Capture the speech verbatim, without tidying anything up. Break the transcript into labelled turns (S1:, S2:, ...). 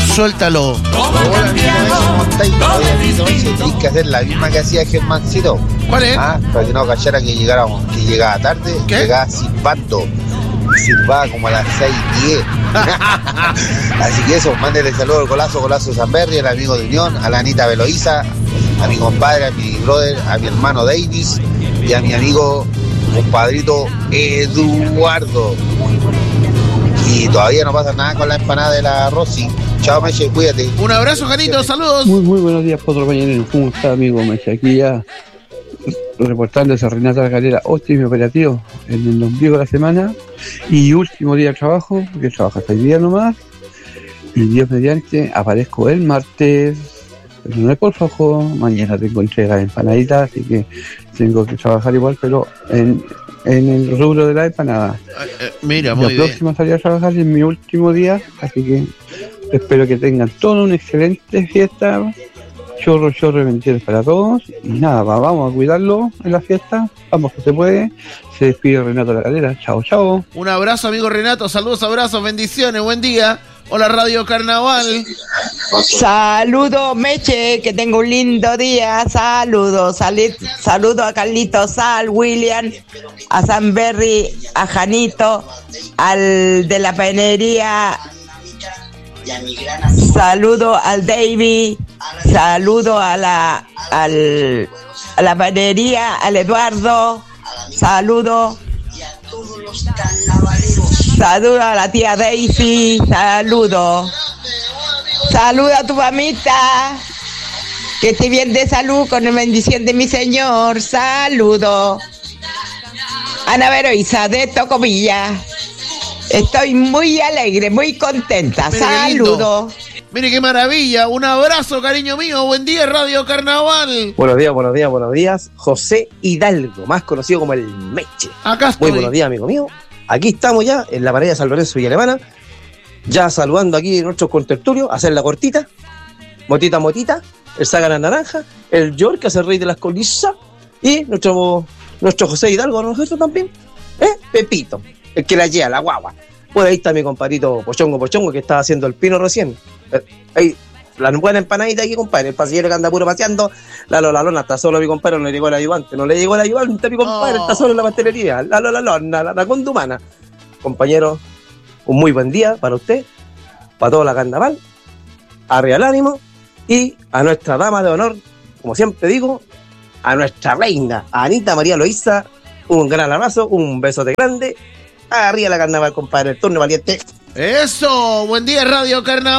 S1: Suéltalo.
S2: Hola, ¿cómo estáis? Tenéis que hacer la misma que hacía Germancito.
S1: ¿Cuál es?
S2: Ah, para que no cachara que llegáramos, que llegaba tarde,
S1: ¿Qué?
S2: llegaba silbando. Silbaba como a las seis diez. Así que eso, mándele saludos al Golazo, Golazo Sanberry, al amigo de Unión, a la Anita Veloiza, a mi compadre, a mi brother, a mi hermano Davis y a mi amigo, compadrito Eduardo. Y todavía no pasa nada con la empanada de la Rosy. Chao, Meche, cuídate.
S1: Un abrazo, Janito, saludos.
S3: Muy, muy buenos días, Potro Mañanero. ¿Cómo está, amigo Meche? Aquí ya reportándose a Renata La Calera, óptimo operativo en el ombligo de la semana y último día de trabajo, porque trabaja hasta el día nomás. Y Dios mediante, aparezco el martes, pero no es por flojo. Mañana tengo entrega de empanaditas, así que tengo que trabajar igual, pero en, en el rubro de la empanada.
S1: Eh, eh, mira, muy
S3: La
S1: bien.
S3: próxima salida a trabajar es mi último día, así que espero que tengan toda una excelente fiesta. Chorro, chorro de bendiciones para todos. Y nada, va, vamos a cuidarlo en la fiesta. Vamos que se puede. Se despide Renato La Calera. Chao, chao.
S1: Un abrazo, amigo Renato. Saludos, abrazos, bendiciones. Buen día. Hola, Radio Carnaval.
S4: Saludos, Meche, que tengo un lindo día. Saludos, sali- saludos a Carlitos Sal, William, a Sanberry, a Janito, al de la panería. Saludo al David, saludo a la al, a la panería, al Eduardo, saludo, saludo a la tía Daisy, saludo, saludo a tu mamita, que esté bien de salud con la bendición de mi Señor, saludo, Ana Veroiza de Tocomilla. Estoy muy alegre, muy contenta.
S1: Mire qué lindo.
S4: Saludos.
S1: Mire qué maravilla. Un abrazo, cariño mío. Buen día, Radio Carnaval.
S5: Buenos días, buenos días, buenos días. José Hidalgo, más conocido como el Meche.
S1: Acá estoy.
S5: Muy buenos días, amigo mío. Aquí estamos ya en la pared de San Lorenzo y Alemana. Ya saludando aquí a nuestros contertulios, hacer la cortita. Motita, motita. El Sagan Naranja. El York, que hace el rey de las colisas. Y nuestro, nuestro José Hidalgo, nosotros también. ¿Eh? Pepito. El que la lleva, la guagua. Pues ahí está mi compadrito Pochongo Pochongo, que estaba haciendo el pino recién. Eh, ahí, la buena empanadita aquí, compadre. El pasillero que anda puro paseando. La Lola Lona, está solo mi compadre, no le llegó el ayudante. No le llegó el ayudante a mi compadre,
S1: Oh.
S5: está solo en la pastelería. La Lola Lona, la, la condumana. Compañero, un muy buen día para usted, para toda la carnaval. Arriba el ánimo. Y a nuestra dama de honor, como siempre digo, a nuestra reina, a Anita María Loíza, un gran abrazo, un besote grande. Arriba la carnaval, compadre, el turno valiente.
S1: Eso. Buen día, Radio Carnaval.